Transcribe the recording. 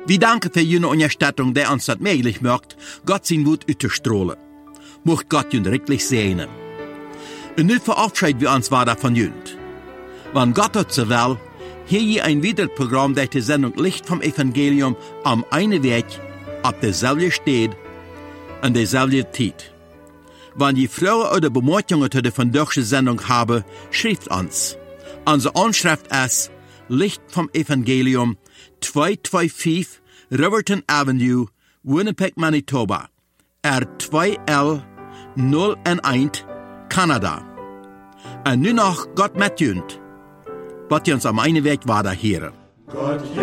Wir danken für jene Unterstützung, die uns das möglich macht, Gott sein Wut auszustrahlen. Mocht Gott jün richtig segnen. Und nu verabschieden wir uns weiter von jünd. Wenn Gott hat so will, hier je ein weiteres Programm, das die Sendung Licht vom Evangelium am einen Weg, auf derselben steht, an derselben Zeit. Wenn die Frauen oder Bemerkungen zu der von der Sendung haben, schreibt uns. Unsere Anschrift ist Licht vom Evangelium, 225 Riverton Avenue, Winnipeg, Manitoba, R2L 001, Kanada. Und nun noch Gott mit jünd, was uns am einen Weg weiter hören.